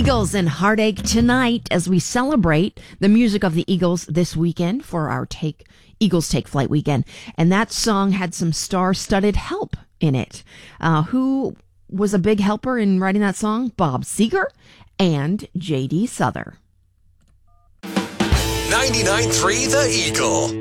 Eagles and Heartache tonight as we celebrate the music of the Eagles this weekend for our Eagles Take Flight weekend. And that song had some star-studded help in it. Who was a big helper in writing that song? Bob Seger and J.D. Souther. 99.3 The Eagle.